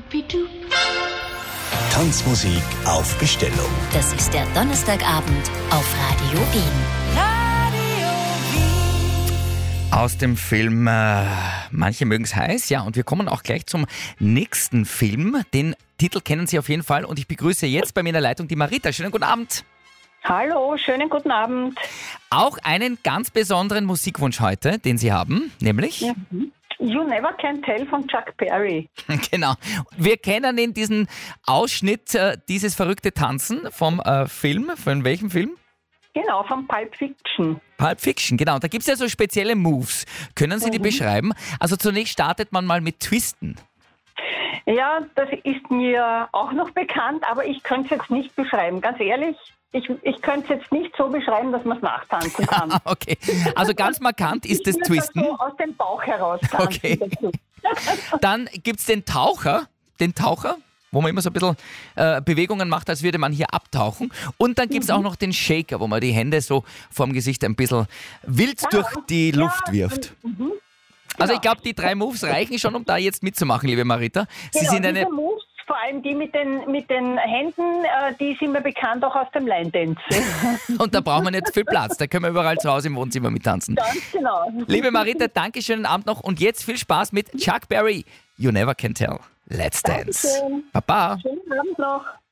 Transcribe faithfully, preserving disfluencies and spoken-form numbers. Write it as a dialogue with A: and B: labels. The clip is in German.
A: Tanzmusik auf Bestellung.
B: Das ist der Donnerstagabend auf Radio Wien.
C: Aus dem Film äh, Manche mögen's heiß, ja, und wir kommen auch gleich zum nächsten Film. Den Titel kennen Sie auf jeden Fall und ich begrüße jetzt bei mir in der Leitung die Marita. Schönen guten Abend.
D: Hallo, schönen guten Abend.
C: Auch einen ganz besonderen Musikwunsch heute, den Sie haben, nämlich?
D: Ja. You Never Can Tell von Chuck Berry.
C: Genau. Wir kennen in diesen Ausschnitt äh, dieses verrückte Tanzen vom äh, Film. Von welchem Film?
D: Genau, von Pulp Fiction.
C: Pulp Fiction, genau. Da gibt es ja so spezielle Moves. Können Sie die
D: Mhm.
C: beschreiben? Also zunächst startet man mal mit Twisten.
D: Ja, das ist mir auch noch bekannt, aber ich könnte es jetzt nicht beschreiben. Ganz ehrlich, ich, ich könnte es jetzt nicht so beschreiben, dass man es nachtanzen kann.
C: Okay, also ganz markant ist das
D: Ich würde
C: Twisten.
D: so aus dem Bauch heraus tanzen.
C: Okay.
D: Dazu.
C: Dann gibt es den Taucher, den Taucher, wo man immer so ein bisschen äh, Bewegungen macht, als würde man hier abtauchen. Und dann gibt es
D: Mhm.
C: auch noch den Shaker, wo man die Hände so vorm Gesicht ein bisschen wild durch die Luft
D: Ja,
C: wirft.
D: mhm.
C: Also ich glaube, die drei Moves reichen schon, um da jetzt mitzumachen, liebe Marita. Sie
D: Genau,
C: sind eine...
D: diese Moves, vor allem die mit den, mit den Händen, äh, die sind mir bekannt auch aus dem Line Dance.
C: Und da braucht man nicht viel Platz. Da können wir überall zu Hause im Wohnzimmer mittanzen.
D: Ganz genau.
C: Liebe Marita, danke, schönen Abend noch. Und jetzt viel Spaß mit Chuck Berry. You Never Can Tell. Let's Dance.
D: Dankeschön.
C: Baba.
D: Schönen Abend noch.